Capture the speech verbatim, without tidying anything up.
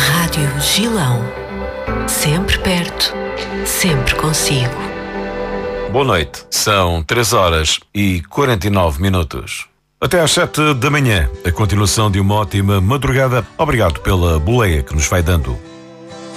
Rádio Gilão. Sempre perto, sempre consigo. Boa noite. São três horas e quarenta e nove minutos. Até às sete da manhã, a continuação de uma ótima madrugada. Obrigado pela boleia que nos vai dando.